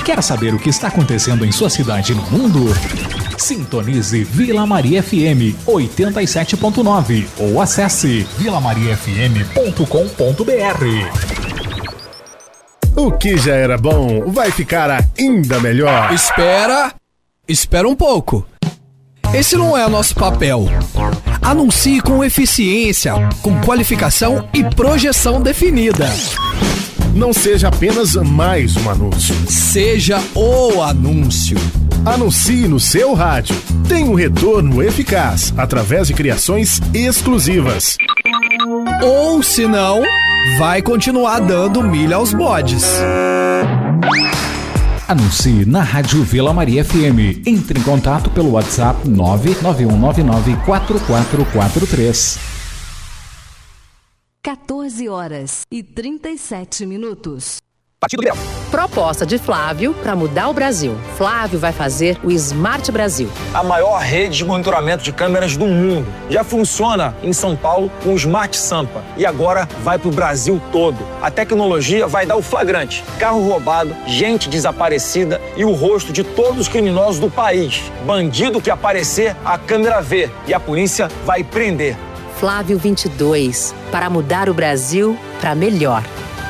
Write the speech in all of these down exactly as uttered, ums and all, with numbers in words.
Quer saber o que está acontecendo em sua cidade e no mundo? Sintonize Vila Maria F M oitenta e sete ponto nove ou acesse vila maria f m ponto com ponto b r. O que já era bom vai ficar ainda melhor. Espera, espera um pouco. Esse não é o nosso papel. Anuncie com eficiência, com qualificação e projeção definida. Não seja apenas mais um anúncio. Seja o anúncio. Anuncie no seu rádio. Tem um retorno eficaz através de criações exclusivas. Ou, se não, vai continuar dando milha aos bodes. Anuncie na Rádio Vila Maria F M. Entre em contato pelo WhatsApp nove nove um nove nove quatro quatro quatro três. quatorze horas e trinta e sete minutos. Partido Liberal. Proposta de Flávio para mudar o Brasil. Flávio vai fazer o Smart Brasil. A maior rede de monitoramento de câmeras do mundo. Já funciona em São Paulo com o Smart Sampa. E agora vai para o Brasil todo. A tecnologia vai dar o flagrante. Carro roubado, gente desaparecida e o rosto de todos os criminosos do país. Bandido que aparecer, a câmera vê. E a polícia vai prender. Flávio vinte e dois. Para mudar o Brasil para melhor.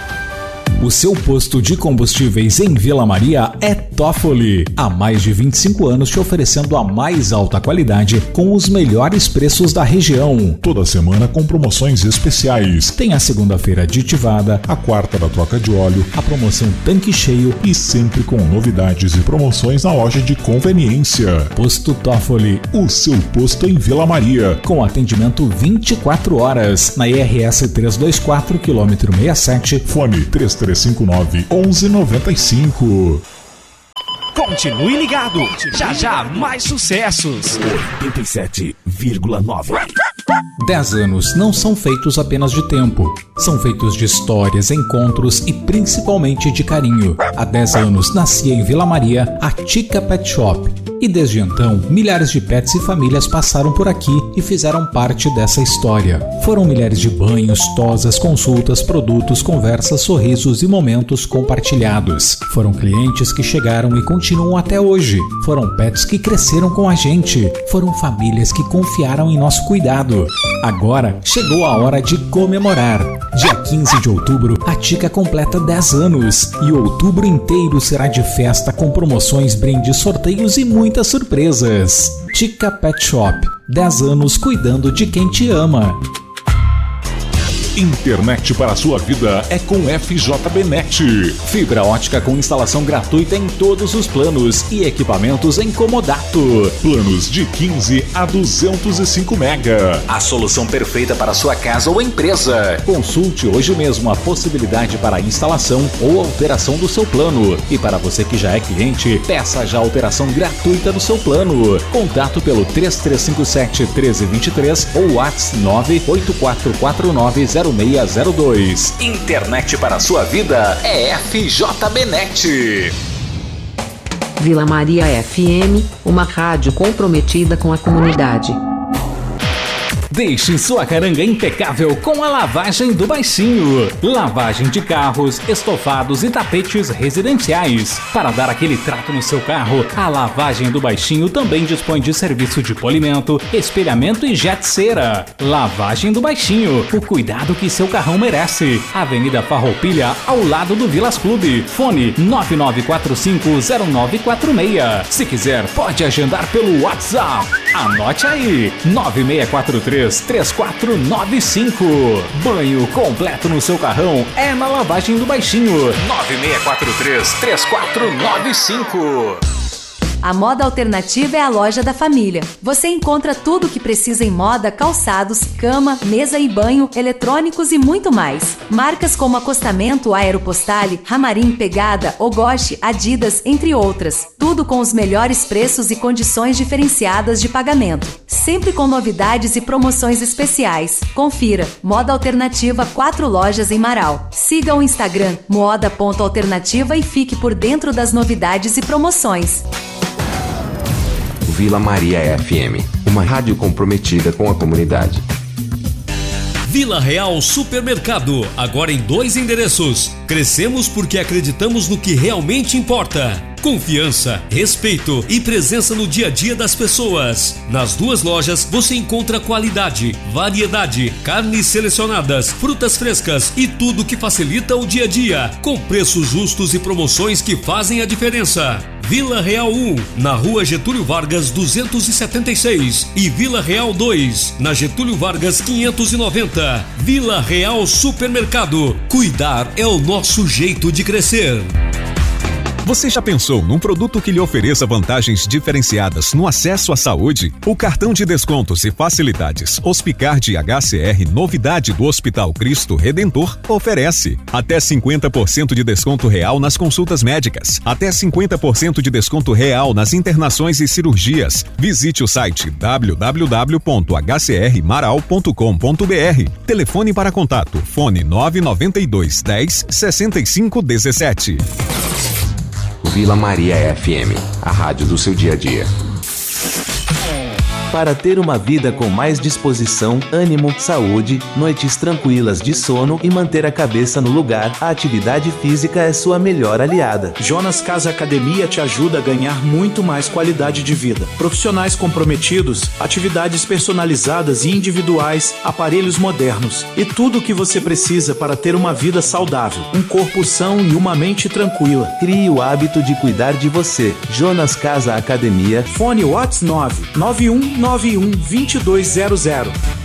O seu posto de combustíveis em Vila Maria é Toffoli. Há mais de vinte e cinco anos te oferecendo a mais alta qualidade com os melhores preços da região. Toda semana com promoções especiais. Tem a segunda-feira aditivada, a quarta da troca de óleo, a promoção tanque cheio e sempre com novidades e promoções na loja de conveniência. Posto Toffoli, o seu posto em Vila Maria. Com atendimento vinte e quatro horas. Na I R S trezentos e vinte e quatro, quilômetro sessenta e sete. Fone três três cinco nove, um um nove cinco. Continue ligado, já já mais sucessos. oitenta e sete vírgula nove. Dez anos não são feitos apenas de tempo. São feitos de histórias, encontros e principalmente de carinho. Há dez anos nascia em Vila Maria a Tica Pet Shop. E desde então, milhares de pets e famílias passaram por aqui e fizeram parte dessa história. Foram milhares de banhos, tosas, consultas, produtos, conversas, sorrisos e momentos compartilhados. Foram clientes que chegaram e continuam até hoje. Foram pets que cresceram com a gente. Foram famílias que confiaram em nosso cuidado. Agora chegou a hora de comemorar. Dia quinze de outubro, a Tica completa dez anos. E outubro inteiro será de festa com promoções, brindes, sorteios e muitas surpresas. Tica Pet Shop, dez anos cuidando de quem te ama. Internet para a sua vida é com F J B Net. Fibra ótica com instalação gratuita em todos os planos e equipamentos em comodato. Planos de quinze a duzentos e cinco mega. A solução perfeita para a sua casa ou empresa. Consulte hoje mesmo a possibilidade para a instalação ou alteração do seu plano. E para você que já é cliente, peça já a alteração gratuita do seu plano. Contato pelo três três cinco sete, um três dois três ou WhatsApp nove oito quatro quatro nove zero seis zero dois. Internet para a sua vida é F J B Net. Vila Maria F M, uma rádio comprometida com a comunidade. Deixe sua caranga impecável com a lavagem do Baixinho. Lavagem de carros, estofados e tapetes residenciais. Para dar aquele trato no seu carro, a Lavagem do Baixinho também dispõe de serviço de polimento, espelhamento e jet cera. Lavagem do Baixinho, o cuidado que seu carrão merece. Avenida Farroupilha, ao lado do Vilas Clube. Fone nove nove quatro cinco zero nove quatro seis. Se quiser, pode agendar pelo WhatsApp. Anote aí, nove seis quatro três, três quatro nove cinco. Banho completo no seu carrão é na Lavagem do Baixinho. nove seis quatro três, três quatro nove cinco. A Moda Alternativa é a loja da família. Você encontra tudo o que precisa em moda, calçados, cama, mesa e banho, eletrônicos e muito mais. Marcas como Acostamento, Aeropostale, Ramarim, Pegada, Ogoshi, Adidas, entre outras. Tudo com os melhores preços e condições diferenciadas de pagamento. Sempre com novidades e promoções especiais. Confira. Moda Alternativa, quatro lojas em Marau. Siga o Instagram moda ponto alternativa e fique por dentro das novidades e promoções. Vila Maria F M, uma rádio comprometida com a comunidade. Vila Real Supermercado, agora em dois endereços. Crescemos porque acreditamos no que realmente importa. Confiança, respeito e presença no dia a dia das pessoas. Nas duas lojas você encontra qualidade, variedade, carnes selecionadas, frutas frescas e tudo que facilita o dia a dia, com preços justos e promoções que fazem a diferença. Vila Real um, na Rua Getúlio Vargas duzentos e setenta e seis e Vila Real dois, na Getúlio Vargas quinhentos e noventa. Vila Real Supermercado. Cuidar é o nosso jeito de crescer. Você já pensou num produto que lhe ofereça vantagens diferenciadas no acesso à saúde? O cartão de descontos e facilidades Hospicard H C R, novidade do Hospital Cristo Redentor, oferece até cinquenta por cento de desconto real nas consultas médicas, até cinquenta por cento de desconto real nas internações e cirurgias. Visite o site w w w ponto h c r maral ponto com ponto b r. Telefone para contato, fone nove nove dois, dez, sessenta e cinco, dezessete. Vila Maria F M, a rádio do seu dia a dia. Para ter uma vida com mais disposição, ânimo, saúde, noites tranquilas de sono e manter a cabeça no lugar, a atividade física é sua melhor aliada. Jonas Casa Academia te ajuda a ganhar muito mais qualidade de vida. Profissionais comprometidos, atividades personalizadas e individuais, aparelhos modernos e tudo o que você precisa para ter uma vida saudável, um corpo são e uma mente tranquila. Crie o hábito de cuidar de você. Jonas Casa Academia. Fone WhatsApp nove nove um nove um dois dois zero zero.